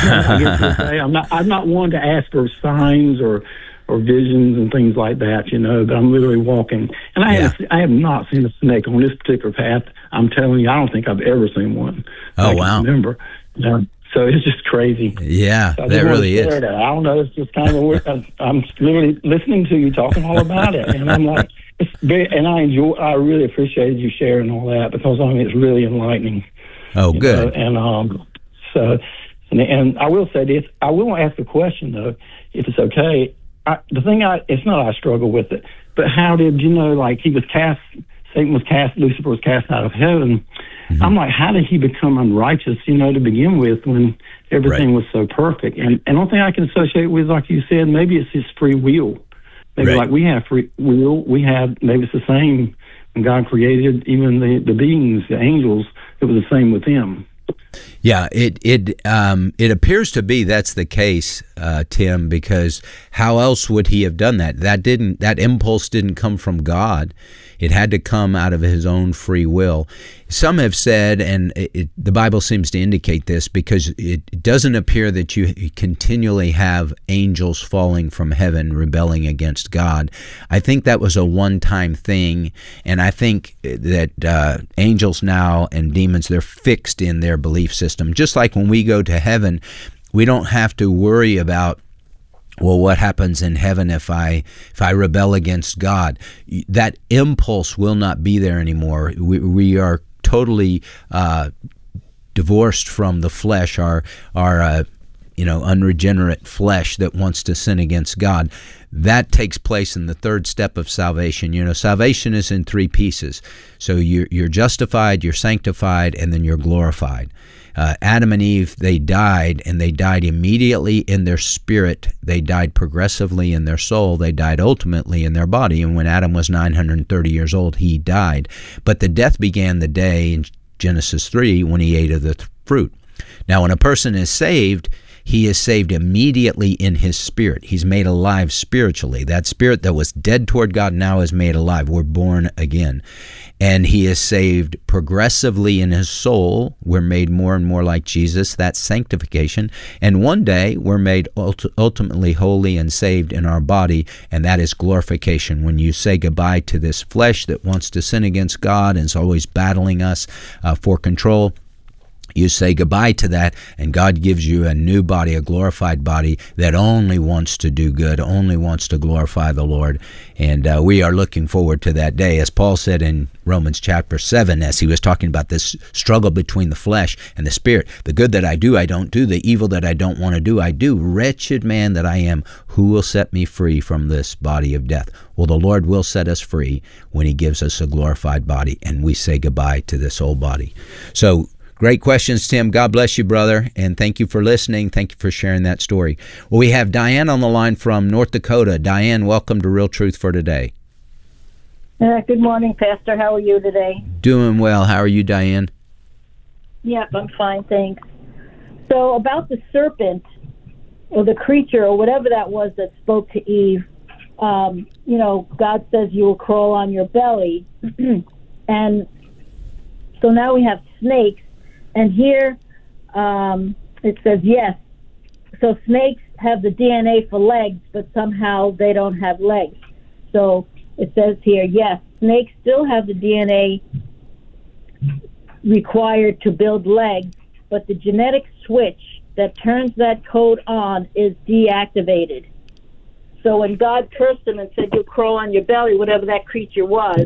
I guess you'll say. I'm not one to ask for signs or visions and things like that, but I'm literally walking. And I have not seen a snake on this particular path. I'm telling you, I don't think I've ever seen one. Oh, wow. Remember. So it's just Yeah, so that really is. That. I don't know. It's just kind of weird. I'm literally listening to you talking all about it. And I'm like, I really appreciated you sharing all that because, it's really enlightening. Oh, good. And I will say this. I will ask a question, though, if it's okay. It's not I struggle with it, but how did, he was cast, Satan was cast, Lucifer was cast out of heaven. Mm-hmm. I'm like, how did he become unrighteous, to begin with when everything was so perfect? And the only thing I can associate with, like you said, maybe it's his free will. Maybe like we have free will, maybe it's the same when God created even the beings, the angels, it was the same with them. Yeah, it appears to be that's the case, Tim, because how else would he have done that? That impulse didn't come from God. It had to come out of his own free will. Some have said, and the Bible seems to indicate this, because it doesn't appear that you continually have angels falling from heaven rebelling against God. I think that was a one-time thing, and I think that angels now and demons, they're fixed in their belief system. Just like when we go to heaven, we don't have to worry about, well, what happens in heaven if I rebel against God? That impulse will not be there anymore. We are totally divorced from the flesh, our unregenerate flesh that wants to sin against God. That takes place in the third step of salvation. Salvation is in three pieces. So you're justified, you're sanctified, and then you're glorified. Adam and Eve, they died, and they died immediately in their spirit. They died progressively in their soul. They died ultimately in their body. And when Adam was 930 years old, he died. But the death began the day in Genesis 3 when he ate of the fruit. Now, when a person is saved, he is saved immediately in his spirit. He's made alive spiritually. That spirit that was dead toward God now is made alive. We're born again. And he is saved progressively in his soul. We're made more and more like Jesus. That's sanctification. And one day we're made ultimately holy and saved in our body, and that is glorification. When you say goodbye to this flesh that wants to sin against God and is always battling us for control, you say goodbye to that, and God gives you a new body, a glorified body that only wants to do good, only wants to glorify the Lord. And we are looking forward to that day. As Paul said in Romans chapter 7, as he was talking about this struggle between the flesh and the spirit, the good that I do, I don't do. The evil that I don't want to do, I do. Wretched man that I am, who will set me free from this body of death? Well, the Lord will set us free when he gives us a glorified body, and we say goodbye to this old body. So, great questions, Tim. God bless you, brother, and thank you for listening. Thank you for sharing that story. Well, we have Diane on the line from North Dakota. Diane, welcome to Real Truth for Today. Good morning, Pastor. How are you today? Doing well. How are you, Diane? Yep, I'm fine, thanks. So about the serpent or the creature or whatever that was that spoke to Eve, God says you will crawl on your belly. And so now we have snakes. And here it says yes. So snakes have the DNA for legs, but somehow they don't have legs. So it says here, yes, snakes still have the DNA required to build legs, but the genetic switch that turns that code on is deactivated. So when God cursed them and said, you'll crawl on your belly, whatever that creature was,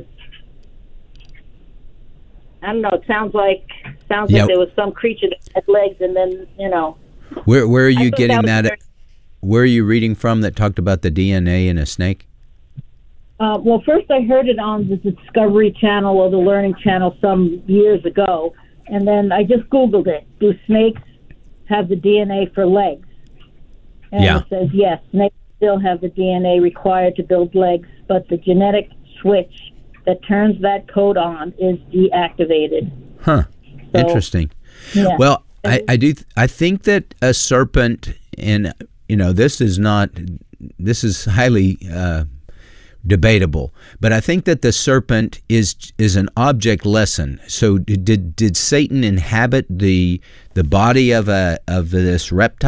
I don't know. It sounds like there was some creature that had legs, and then Where are you getting that? Where are you reading from that talked about the DNA in a snake? Well, first I heard it on the Discovery Channel or the Learning Channel some years ago, and then I just Googled it. Do snakes have the DNA for legs? And it says yes, snakes still have the DNA required to build legs, but the genetic switch that turns that code on is deactivated. Huh. So, interesting. Yeah. Well, I think that a serpent, and this is highly debatable, but I think that the serpent is an object lesson. So did Satan inhabit the body of this reptile?